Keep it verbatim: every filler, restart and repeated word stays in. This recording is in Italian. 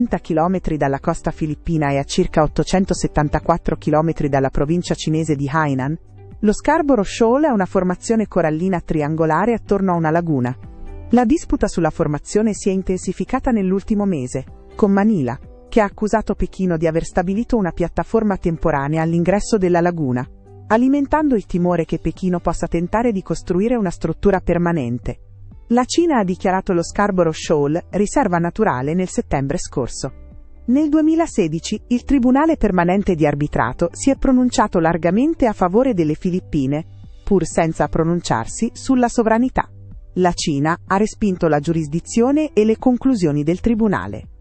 chilometri dalla costa filippina e a circa ottocentosettantaquattro chilometri dalla provincia cinese di Hainan, lo Scarborough Shoal è una formazione corallina triangolare attorno a una laguna. La disputa sulla formazione si è intensificata nell'ultimo mese, con Manila, che ha accusato Pechino di aver stabilito una piattaforma temporanea all'ingresso della laguna, alimentando il timore che Pechino possa tentare di costruire una struttura permanente. La Cina ha dichiarato lo Scarborough Shoal riserva naturale nel settembre scorso. Nel duemilasedici, il Tribunale permanente di arbitrato si è pronunciato largamente a favore delle Filippine, pur senza pronunciarsi sulla sovranità. La Cina ha respinto la giurisdizione e le conclusioni del Tribunale.